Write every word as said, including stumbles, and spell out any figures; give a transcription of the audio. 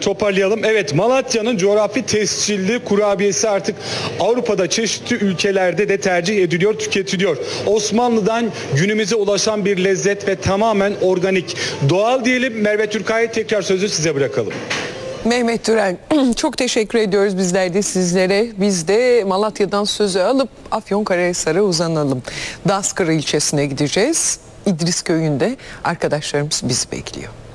toparlayalım. Evet, Malatya'nın coğrafi tescilli kurabiyesi artık Avrupa'da çeşitli ülkelerde de tercih ediliyor, tüketiliyor. Osmanlı'dan günümüze ulaşan bir lezzet ve tamamen organik. Doğal diyelim. Merve Türkay, tekrar sözü size bırakalım. Mehmet Türel, çok teşekkür ediyoruz bizler de sizlere. Biz de Malatya'dan sözü alıp Afyonkarahisar'a uzanalım. Daskır ilçesine gideceğiz. İdris Köyü'nde arkadaşlarımız bizi bekliyor.